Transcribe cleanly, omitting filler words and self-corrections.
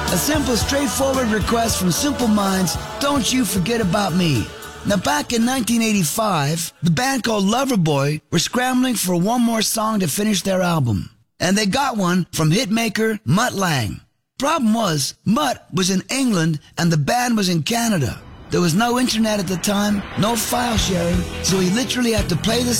A simple, straightforward request from Simple Minds, Don't You Forget About Me. Now, back in 1985, the band called Loverboy were scrambling for one more song to finish their album. And they got one from hitmaker Mutt Lange. Problem was, Mutt was in England and the band was in Canada. There was no internet at the time, no file sharing, so he literally had to play the